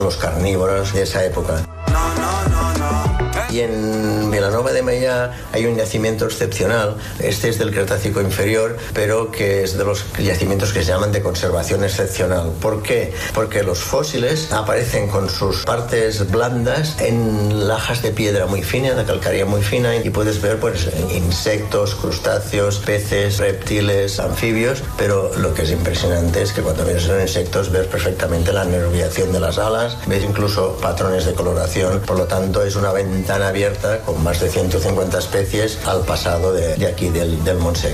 los carnívoros de esa época. Y en Vilanova de Meià hay un yacimiento excepcional. Este es del Cretácico inferior, pero que es de los yacimientos que se llaman de conservación excepcional. ¿Por qué? Porque los fósiles aparecen con sus partes blandas en lajas de piedra muy fina, de calcárea muy fina, y puedes ver pues insectos, crustáceos, peces, reptiles, anfibios, pero lo que es impresionante es que cuando ves los insectos ves perfectamente la nerviación de las alas, ves incluso patrones de coloración. Por lo tanto, es una ventana abierta con más de 150 especies al pasado de aquí, del Montsec.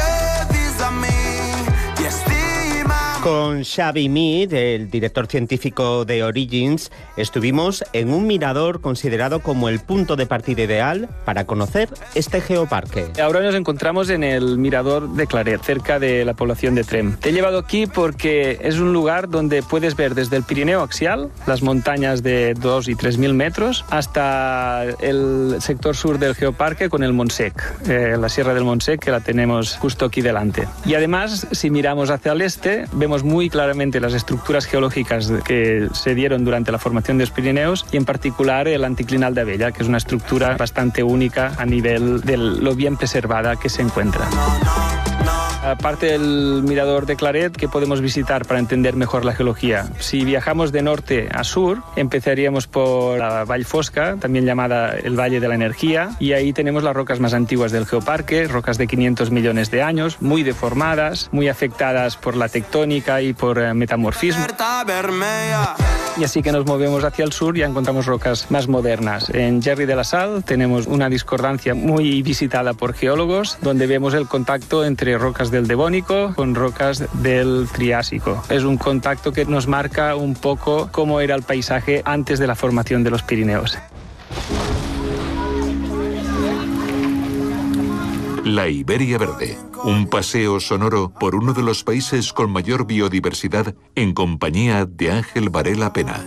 Con Xavi Mead, el director científico de Origins, estuvimos en un mirador considerado como el punto de partida ideal para conocer este geoparque. Ahora nos encontramos en el mirador de Claret, cerca de la población de Tremp. Te he llevado aquí porque es un lugar donde puedes ver desde el Pirineo axial, las montañas de 2.000 y 3.000 metros, hasta el sector sur del geoparque con el Montsec, la Sierra del Montsec, que la tenemos justo aquí delante. Y además, si miramos hacia el este, vemos muy claramente las estructuras geológicas que se dieron durante la formación de los Pirineos, y en particular el anticlinal de Abella, que es una estructura bastante única a nivel de lo bien preservada que se encuentra. Aparte del mirador de Claret, que podemos visitar para entender mejor la geología. Si viajamos de norte a sur, empezaríamos por la Vall Fosca, también llamada el Valle de la Energía, y ahí tenemos las rocas más antiguas del geoparque, rocas de 500 millones de años, muy deformadas, muy afectadas por la tectónica y por metamorfismo. Y así que nos movemos hacia el sur y encontramos rocas más modernas. En Gerri de la Sal tenemos una discordancia muy visitada por geólogos, donde vemos el contacto entre rocas del Devónico con rocas del Triásico. Es un contacto que nos marca un poco cómo era el paisaje antes de la formación de los Pirineos. La Iberia Verde, un paseo sonoro por uno de los países con mayor biodiversidad en compañía de Ángel Varela Pena.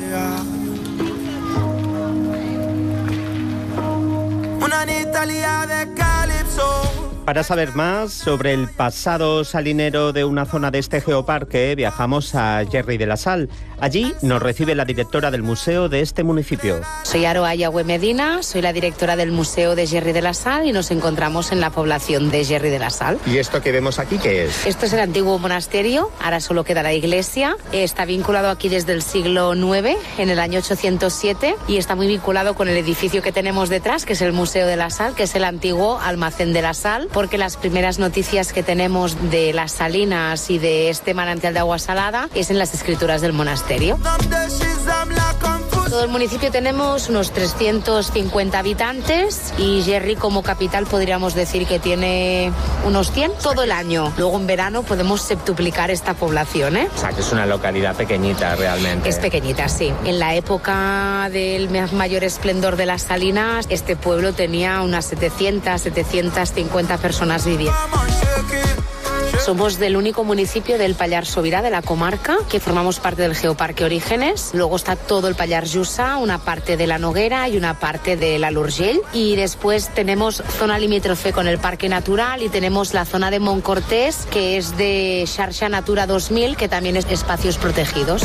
Para saber más sobre el pasado salinero de una zona de este geoparque, viajamos a Gerri de la Sal. Allí nos recibe la directora del museo de este municipio. Soy Aroa Yahweh Medina, soy la directora del Museo de Gerri de la Sal y nos encontramos en la población de Gerri de la Sal. ¿Y esto que vemos aquí qué es? Esto es el antiguo monasterio, ahora solo queda la iglesia. Está vinculado aquí desde el siglo IX, en el año 807, y está muy vinculado con el edificio que tenemos detrás, que es el Museo de la Sal, que es el antiguo almacén de la sal, porque las primeras noticias que tenemos de las salinas y de este manantial de agua salada es en las escrituras del monasterio. Todo el municipio tenemos unos 350 habitantes y Gerri como capital podríamos decir que tiene unos 100 todo el año. Luego en verano podemos septuplicar esta población, ¿eh? O sea, que es una localidad pequeñita realmente. Es pequeñita, sí. En la época del mayor esplendor de las salinas, este pueblo tenía unas 750 personas viviendo. Somos del único municipio del Pallars Sobirà, de la comarca, que formamos parte del Geoparque Orígenes. Luego está todo el Pallars Jussá, una parte de la Noguera y una parte de la l'Urgell. Y después tenemos zona limítrofe con el Parque Natural y tenemos la zona de Montcortés, que es de Xarxa Natura 2000, que también es espacios protegidos.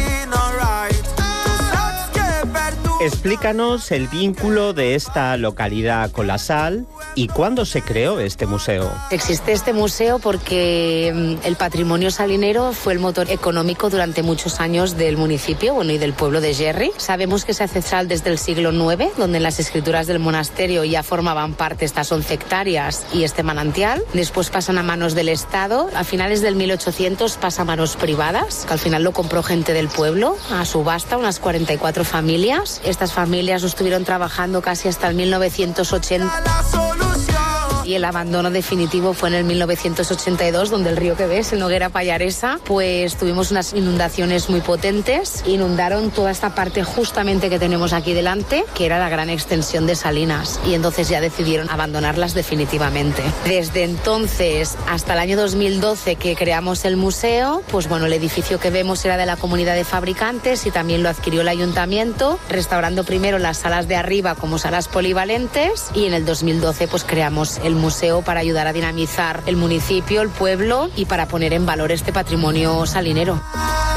Explícanos el vínculo de esta localidad con la sal y cuándo se creó este museo. Existe este museo porque el patrimonio salinero fue el motor económico durante muchos años del municipio, y del pueblo de Gerri. Sabemos que se hace sal desde el siglo IX, donde en las escrituras del monasterio ya formaban parte estas 11 hectáreas y este manantial. Después pasan a manos del Estado. A finales del 1800 pasa a manos privadas, que al final lo compró gente del pueblo a subasta, unas 44 familias. Estas familias estuvieron trabajando casi hasta el 1980. Y el abandono definitivo fue en el 1982, donde el río que ves, el Noguera Pallaresa, pues tuvimos unas inundaciones muy potentes. Inundaron toda esta parte justamente que tenemos aquí delante, que era la gran extensión de salinas. Y entonces ya decidieron abandonarlas definitivamente. Desde entonces hasta el año 2012 que creamos el museo, pues bueno, el edificio que vemos era de la comunidad de fabricantes y también lo adquirió el ayuntamiento, restaurando primero las salas de arriba como salas polivalentes, y en el 2012 pues creamos el museo para ayudar a dinamizar el municipio, el pueblo y para poner en valor este patrimonio salinero.